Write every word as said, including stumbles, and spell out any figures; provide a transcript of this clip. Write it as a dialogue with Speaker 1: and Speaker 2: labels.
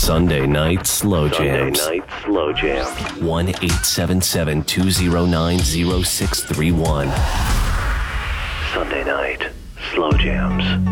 Speaker 1: Sunday Night Slow Jams.
Speaker 2: Sunday Night Slow Jams.
Speaker 1: one eight seven seven, two zero nine, zero six three one.
Speaker 2: Sunday Night Slow Jams.